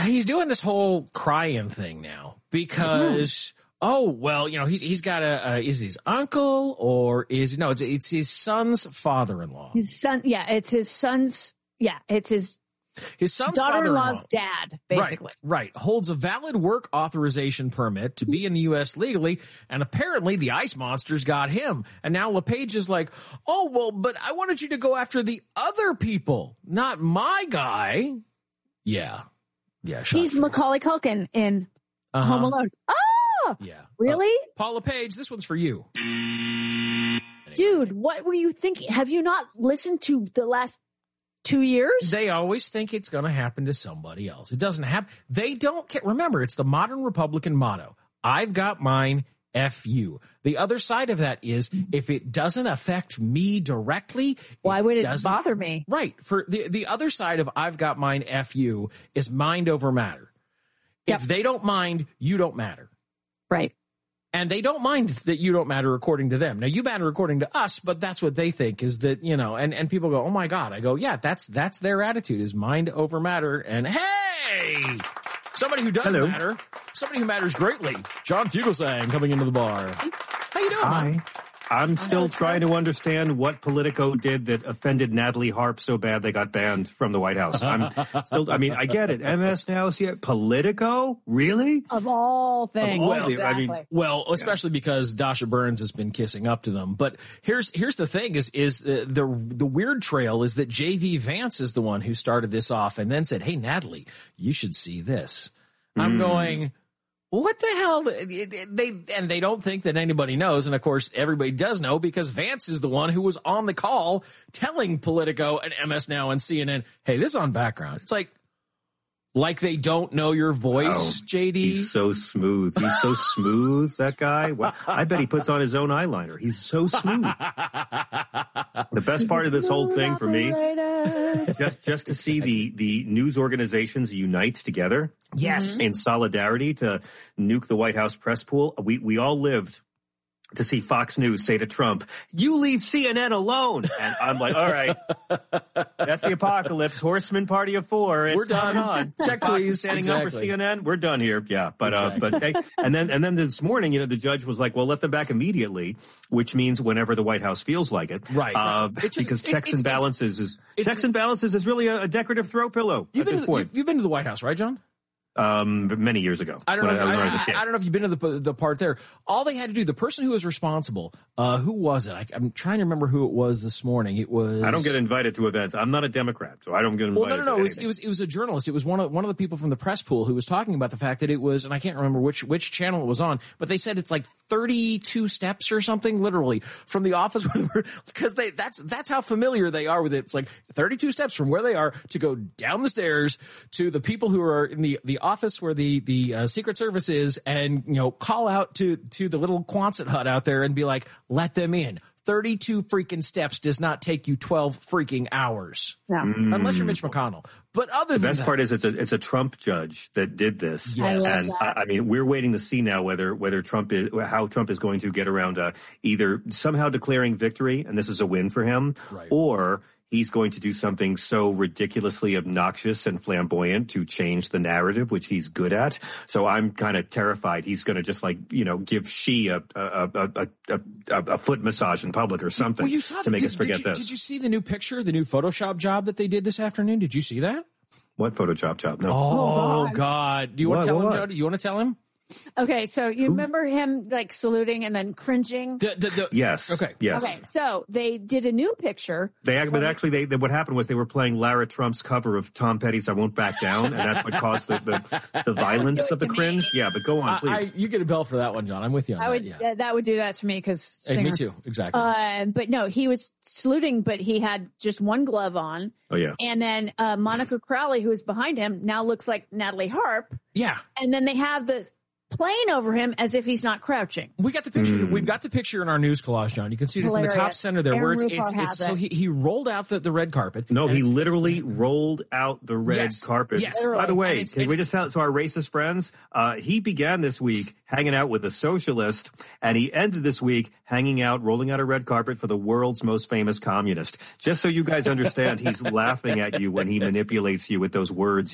he's doing this whole crying thing now because, he's got is his uncle or it's his son's father-in-law. His son. Yeah. It's his son's. Yeah. It's his son's daughter-in-law's dad, basically. Right. Holds a valid work authorization permit to be in the U.S. legally, and apparently the ice monsters got him. And now LePage is like, oh, well, but I wanted you to go after the other people, not my guy. Yeah. He's Macaulay Culkin in Home Alone. Oh! Yeah. Really? Paul LePage, this one's for you. Dude, what were you thinking? Have you not listened to the last 2 years? They always think it's going to happen to somebody else. It doesn't happen. They don't care. Remember, it's the modern Republican motto. I've got mine, F you. The other side of that is if it doesn't affect me directly, why would it bother me? Right. For the other side of I've got mine, F you is mind over matter. If they don't mind, you don't matter. Right. And they don't mind that you don't matter according to them. Now, you matter according to us, but that's what they think is that, and people go, oh, my God. I go, yeah, that's their attitude is mind over matter. And, hey, somebody who does matter, somebody who matters greatly, John Fugelsang coming into the bar. How you doing, man? I'm still trying to understand what Politico did that offended Natalie Harp so bad they got banned from the White House. I get it. MS Now, Politico? Really? Of all things. Especially because Dasha Burns has been kissing up to them. But here's the thing is the weird trail is that J.V. Vance is the one who started this off and then said, hey, Natalie, you should see this. I'm going, what the hell? They don't think that anybody knows. And, of course, everybody does know because Vance is the one who was on the call telling Politico and MS Now and CNN, hey, this is on background. It's like they don't know your voice, JD. He's so smooth. He's so smooth, that guy. Well, I bet he puts on his own eyeliner. He's so smooth. The best part of this whole thing for me, just to see the news organizations unite together. Yes. In solidarity to nuke the White House press pool. We all lived to see Fox News say to Trump, you leave CNN alone. And I'm like, all right, that's the apocalypse. Horseman party of four. We're done. On. Check, Fox please. is standing up for CNN. We're done here. Yeah. But hey, and then this morning, the judge was like, well, let them back immediately, which means whenever the White House feels like it. Right. Because checks and balances is really a decorative throw pillow at this point. You've been to the White House, right, John? Many years ago. I don't know. I don't know if you've been to the part there. All they had to do, the person who was responsible, who was it? I'm trying to remember who it was this morning. It was. I don't get invited to events. I'm not a Democrat, so I don't get invited. Well, no. It was a journalist. It was one of the people from the press pool who was talking about the fact that it was, and I can't remember which channel it was on, but they said it's like 32 steps or something, literally from the office because that's how familiar they are with it. It's like 32 steps from where they are to go down the stairs to the people who are in the office where the Secret Service is and, call out to the little Quonset hut out there and be like, let them in. 32 freaking steps does not take you 12 freaking hours. No. Unless you're Mitch McConnell. But other than that. The best part is it's a Trump judge that did this. Yes. And we're waiting to see now how Trump is going to get around either somehow declaring victory, and this is a win for him, right, or he's going to do something so ridiculously obnoxious and flamboyant to change the narrative, which he's good at. So I'm kind of terrified he's going to just give Xi a foot massage in public or something to make us forget this. Did you see the new picture, the new Photoshop job that they did this afternoon? Did you see that? What Photoshop job? No. Oh, God. Do you want to tell him, Jody? Do you want to tell him? Okay, so you remember him saluting and then cringing? Yes. Okay. Yes. Okay, so they did a new picture. What happened was they were playing Lara Trump's cover of Tom Petty's "I Won't Back Down," and that's what caused the violence of the cringe. Yeah, but go on, please. You get a bell for that one, John. I'm with you on that. Yeah. That would do that to me because me too. Exactly. But no, he was saluting, but he had just one glove on. Oh yeah. And then Monica Crowley, who is behind him, now looks like Natalie Harp. Yeah. And then they have the plane over him as if he's not crouching. We got the picture. We've got the picture in our news collage, John. You can see this in the top center there, where it's so he rolled out the red carpet. No, he literally rolled out the red carpet. Yes. Literally. By the way, can we just tell to our racist friends? He began this week hanging out with a socialist, and he ended this week rolling out a red carpet for the world's most famous communist. Just so you guys understand, he's laughing at you when he manipulates you with those words